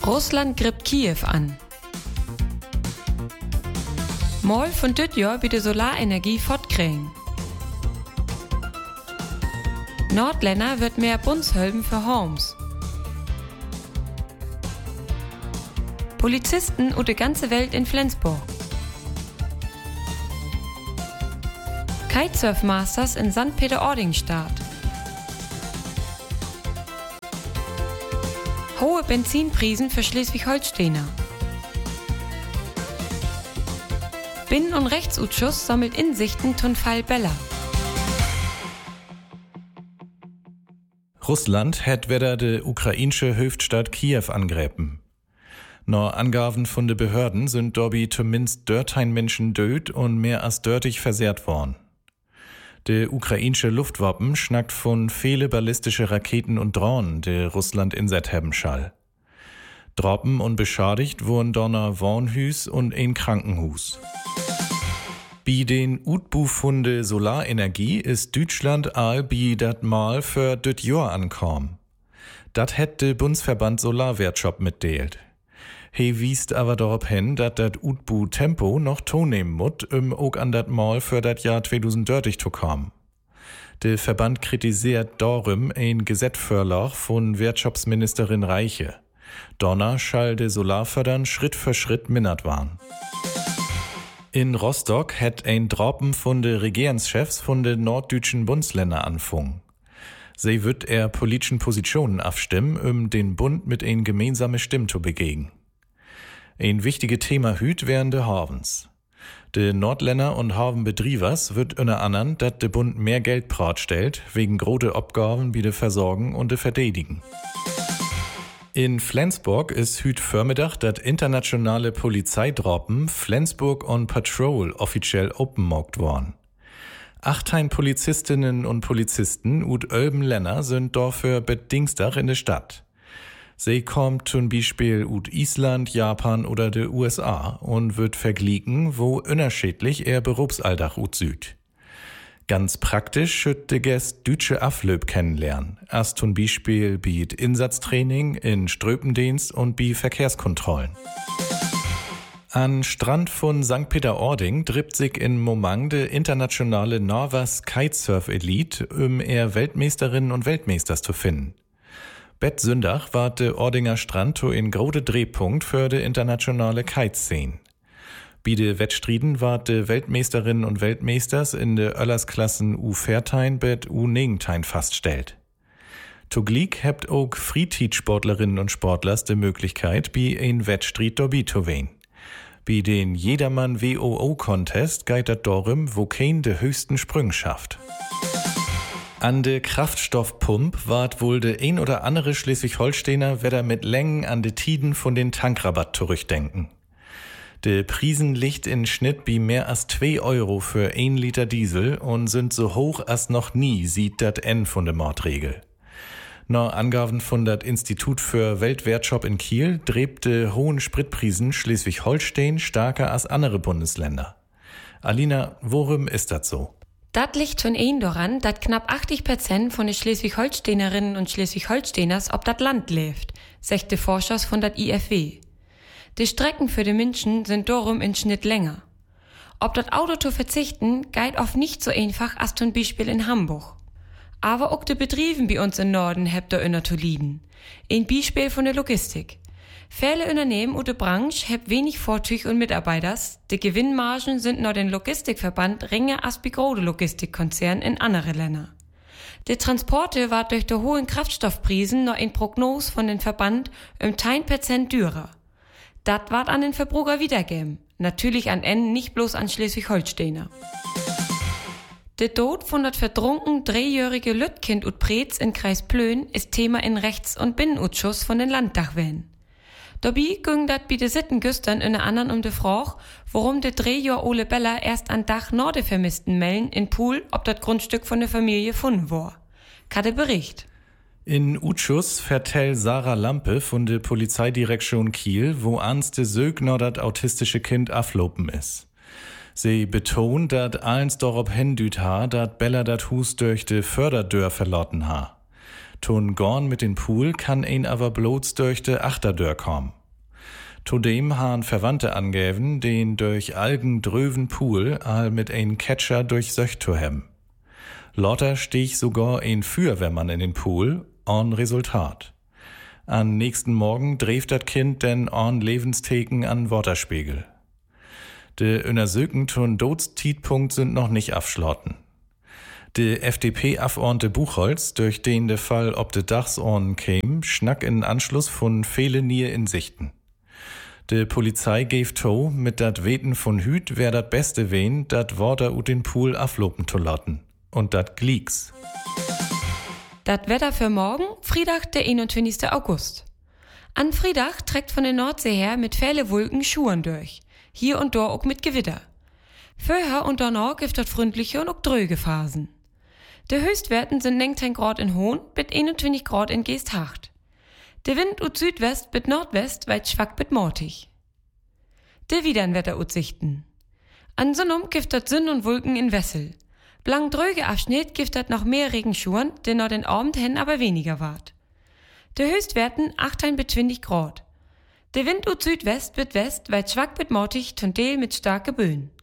Russland greift Kiew an. Mal von dit Jahr wieder Solarenergie fortkriegen. Nordländer wird mehr Bundshölben für Homes. Polizisten und die ganze Welt in Flensburg. Kitesurf-Masters in St. Peter-Ording Start. Hohe Benzinpreisen für Schleswig-Holsteiner. Binnen- und Rechtsausschuss sammelt Insichten zum Fall Bella. Russland hat wieder die ukrainische Hauptstadt Kiew angreifen. Nach Angaben von den Behörden sind dort zumindest 13 Menschen tot und mehr als 30 versehrt worden. Die ukrainische Luftwaffen schnackt von viele ballistische Raketen und Drohnen, die Russland inset haben schall. Droppen und beschädigt wurden Donner Wohnhüs und ein Krankenhus. Bei den Utbu-Funde Solarenergie ist Deutschland all bi dat Mal für dit Jahr ankommen. Dat hätt de Bundesverband Solarwirtschaft mitdeelt. He wiest aber darauf hin, dat dat Utbu-Tempo noch tonehmen mut, auch an dat Mal für dat Jahr 2030 zu kommen. Der Verband kritisiert darum ein Gesetzvorschlag von Wirtschaftsministerin Reiche. Donner schall de Solarfördern Schritt für Schritt mindert waren. In Rostock hat ein Droppen von de Regierungschefs von de norddeutschen Bundesländer anfangen. Sie wird politischen Positionen abstimmen, den Bund mit ein gemeinsame Stimme zu begegnen. Ein wichtiges Thema hüt wären de Havens. De Nordländer und Hafenbetriebers wird unter anderem, dat de Bund mehr Geld stellt, wegen große Abgaben wie de Versorgen und de Verdedigen. In Flensburg ist hüt Vormittag dat internationale Polizeidroppen Flensburg on Patrol offiziell openmarkt worden. 18 Polizistinnen und Polizisten ut 11 Länder sind dafür bedingstach in der Stadt. Sie kommt zum Beispiel ut Island, Japan oder de USA und wird verglichen, wo unterschiedlich Berufsalltag ut süd. Ganz praktisch schütt de Gäst deutsche Aflöb kennenlernen. Erst zum Beispiel biet Insatztraining in Ströpendienst und bi Verkehrskontrollen. An Strand von St. Peter-Ording drippt sich in Momang de internationale Norvas Kitesurf-Elite, Weltmeisterinnen und Weltmeisters zu finden. Bet Sündach war de Ordinger Strand to in grode Drehpunkt für de internationale Kiteszene. Bei de Wettstriden war de Weltmeisterinnen und Weltmeisters in de Öllersklassen U14 bet U19 faststellt. Zugleich hebt auch Freetied-Sportlerinnen und Sportlers de Möglichkeit, bei ein Wettstreit dabei zu wehen. Bei den Jedermann WOO-Contest geht dat darum, wo kein de höchsten Sprünge schafft. An de Kraftstoffpump ward wohl de ein oder andere Schleswig-Holsteiner wieder mit Längen an de Tiden von den Tankrabatt zurückdenken. De Prisen liegt in Schnitt bei mehr als 2 Euro für 1 Liter Diesel und sind so hoch als noch nie, sieht dat N von der Mordregel. Nach Angaben von dat Institut für Weltwertschop in Kiel dreht de hohen Spritprisen Schleswig-Holstein stärker als andere Bundesländer. Alina, worum ist dat so? Dat liegt schon daran, dat knapp 80% von den Schleswig-Holsteinerinnen und Schleswig-Holsteiners ob dat Land lebt, sagt de Forschers von dat IFW. Die Strecken für die Menschen sind darum in Schnitt länger. Ob das Auto zu verzichten, geht oft nicht so einfach als zum Beispiel in Hamburg. Aber auch die Betrieben bei uns im Norden habt da inner zu lieden. Ein Beispiel von der Logistik. Viele Unternehmen und die Branche haben wenig Vorzüge und Mitarbeiters. Die Gewinnmargen sind nach dem Logistikverband geringer als bei großen Logistikkonzernen in anderen Ländern. Die Transporte war durch die hohen Kraftstoffpreisen noch in Prognose von dem Verband 10% teurer. Das ward an den Verbraucher wiedergeben. Natürlich an Ende nicht bloß an Schleswig-Holsteiner. Der Tod von dat verdrunken 3-jährige Lütkind ut Preetz in Kreis Plön ist Thema in Rechts- und Binnenausschuss von den Landtagwählen. Dabei ging dat bei de Sittengüstern in der anderen um de Frage, warum de 3 Jahre Ole Bella erst an Dach Norde vermissten Mellen in Pool, ob dat Grundstück von der Familie gefunden war. Kade Bericht. In Utschuss vertellt Sarah Lampe von der Polizeidirektion Kiel, wo ans de Sögner dat autistische Kind aflopen ist. Sie betont, dat eins darauf hindüt ha, dat Bella dat Hus durch de Förderdör verlotten ha. Ton gorn mit den Pool kann ein aber bloß durch de Achterdör kommen. Zudem han Verwandte angeben, den durch Algen dröven Pool all mit ein Catcher durchsöcht zu haben. Lotter stich sogar ein Feuerwehrmann in den Pool, on Resultat. An nächsten Morgen dreht dat Kind denn on Lebenstheken an Waterspiegel. De Untersuchungen zum Todstidpunkt sind noch nicht abschlossen. De FDP-Abgeordnete Buchholz, durch den der Fall ob de Dachs on käm, schnack in Anschluss von viele Nier in Sichten. De Polizei gave to, mit dat Weten von Hüt wär dat beste wen, dat Water ut den Pool aflopen zu lassen. Und dat glieks. Dat Wetter für morgen, Freitag, der 21. August. An Freitag trägt von der Nordsee her mit viele Wolken Schuhen durch. Hier und da auch mit Gewitter. Vorher und danach gibt es freundliche und auch dröge Phasen. Die Höchstwerten sind 19 Grad in Hohn bis 21 Grad in Geesthacht. Der Wind ut Südwest bis Nordwest weit schwach bis mortig. Der Wiedernwetteraussichten. An Sonnum gibt es Sonn und Wolken in Wessel. Blank dröge Abschnitt gibt es noch mehr Regenschuhen, der noch den Abend hin aber weniger ward. Der Höchstwerten 18 bis 20 Grad. Der Wind ut Südwest bis West weit schwach bis mortig, zum Teil mit starke Böen.